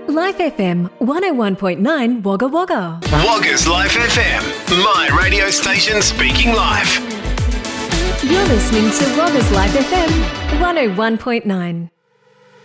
Life FM 101.9 Wagga Wagga. Wagga's Life FM, my radio station speaking live. You're listening to Wagga's Life FM 101.9.